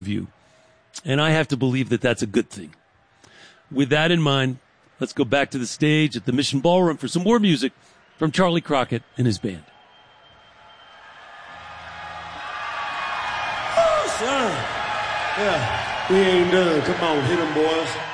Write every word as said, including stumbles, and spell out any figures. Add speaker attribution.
Speaker 1: view. And I have to believe that that's a good thing. With that in mind, let's go back to the stage at the Mission Ballroom for some more music from Charlie Crockett and his band.
Speaker 2: Oh, son. Yeah, we ain't done. Come on, hit them, boys.